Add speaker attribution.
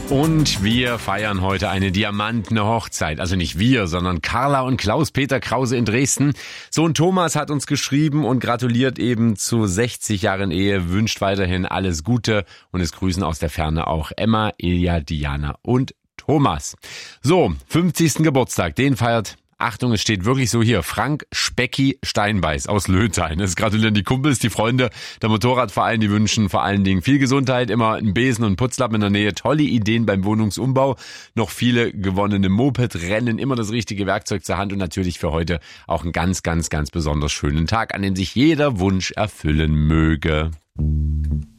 Speaker 1: Und wir feiern heute eine diamantene Hochzeit. Also nicht wir, sondern Carla und Klaus-Peter Krause in Dresden. Sohn Thomas hat uns geschrieben und gratuliert eben zu 60 Jahren Ehe, wünscht weiterhin alles Gute und es grüßen aus der Ferne auch Emma, Ilja, Diana und Thomas. So, 50. Geburtstag, den feiert, Achtung, es steht wirklich so hier, Frank Specki Steinbeiß aus Löthain. Es gratulieren die Kumpels, die Freunde, der Motorradverein, die wünschen vor allen Dingen viel Gesundheit, immer einen Besen und einen Putzlappen in der Nähe, tolle Ideen beim Wohnungsumbau, noch viele gewonnene Moped-Rennen, immer das richtige Werkzeug zur Hand und natürlich für heute auch einen ganz, ganz, ganz besonders schönen Tag, an dem sich jeder Wunsch erfüllen möge.